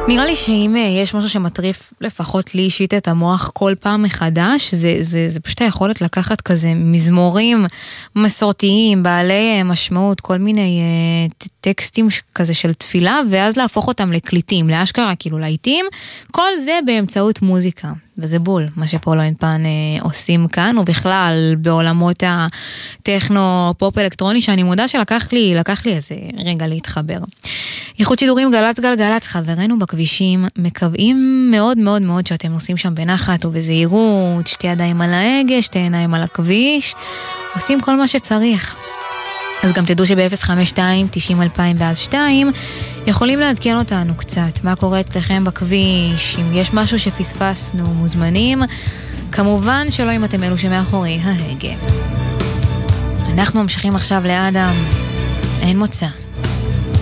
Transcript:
נראה לי שאם יש משהו שמטריף לפחות לי אישית את המוח כל פעם מחדש, זה פשוט היכולת לקחת כזה מזמורים מסורתיים, בעלי משמעות, כל מיני טקסטים כזה של תפילה, ואז להפוך אותם לקליטים, לאשכרה, כאילו לעיתים, כל זה באמצעות מוזיקה. וזה בול, מה שפולו אנד פן עושים כאן, ובכלל בעולמות הטכנו-פופ אלקטרוני, שאני מודה שלקח לי איזה רגע להתחבר. ייחוד שידורים גלץ גלגלץ, חברינו בכבישים, מקווים מאוד מאוד מאוד שאתם עושים שם בנחת ובזהירות, שתי ידיים על ההגה, שתי עיניים על הכביש, עושים כל מה שצריך. אז גם תדעו שב-052-90-2002 יכולים לעדכן אותנו קצת, מה קורה אצלכם בכביש, אם יש משהו שפספסנו, מוזמנים, כמובן שלא אם אתם אלו שמאחורי ההגה. אנחנו ממשיכים עכשיו לאדם, אין מוצא.